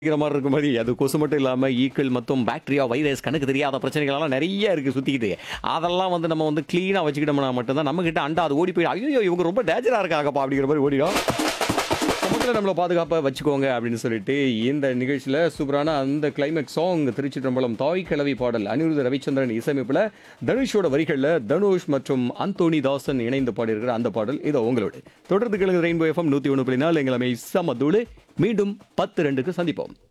இருக்கிற மாரி இருக்கும் மாரி, அது கொசு மட்டும் இல்லாம ஈக்கள் மற்றும் பாக்டீரியா, வைரஸ் கண்ணுக்கு தெரியாத பிரச்சனைகள்லாம் நெறைய இருக்கு சுத்திக்கிட்டு. அதெல்லாம் வந்து நம்ம வந்து கிளீனா வச்சுக்கிட்டோம்னா மட்டும் தான் நம்மகிட்ட அண்டா அது ஓடி போய் "ஐய்யயோ! இவங்க ரொம்ப டேஞ்சரா இருக்காங்கப்பா" அப்படிங்கிற மாரி ஓடிடும். முதல்ல நம்மள பாதுகாப்பா வச்சுக்கோங்க அப்படின்னு சொல்லிட்டு, இந்த நிகழ்ச்சியில சூப்பரான அந்த கிளைமாக்ஸ் சாங் திருச்சிற்றம்பலம் தாய் கிழவி பாடல் அனிருத் ரவிச்சந்திரன் இசையமைப்புல தனுஷோட வரிகள்ல தனுஷ் மற்றும் அந்தோணி தாசன் இணைந்து பாடியிருக்கிற அந்த பாடல் இதோ உங்களோடு. தொடர்ந்து கேளுங்க ரெயின்போ எஃப்எம் 101.4 எங்கள் அமை செம தூளு. மீண்டும் 10:02க்கு சந்திப்போம்.